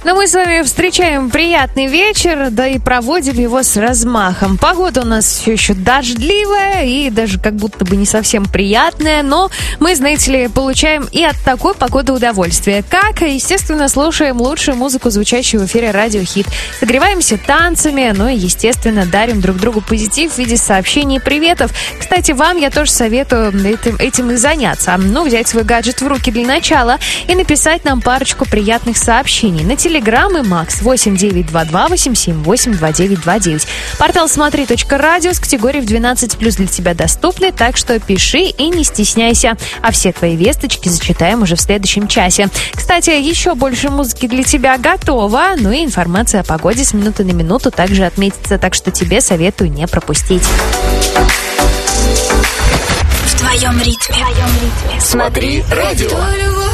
Но мы с вами встречаем приятный вечер, да и проводим его с размахом. Погода у нас все еще дождливая и даже как будто бы не совсем приятная, но мы, знаете ли, получаем и от такой погоды удовольствие. Как, естественно, слушаем лучшую музыку, звучащую в эфире Радио Хит. Согреваемся танцами, ну и, естественно, дарим друг другу позитив в виде сообщений и приветов. Кстати, вам я тоже советую этим и заняться. Ну, взять свой гаджет в руки для начала и написать нам парочку приятных сообщений на Телеграм и Макс 8922-878-2929. Портал смотри.радио с категорией в 12+ для тебя доступны, так что пиши и не стесняйся. А все твои весточки зачитаем уже в следующем часе. Кстати, еще больше музыки для тебя готова, ну и информация о погоде с минуты на минуту также отметится, так что тебе советую не пропустить. В твоем ритме. Смотри радио.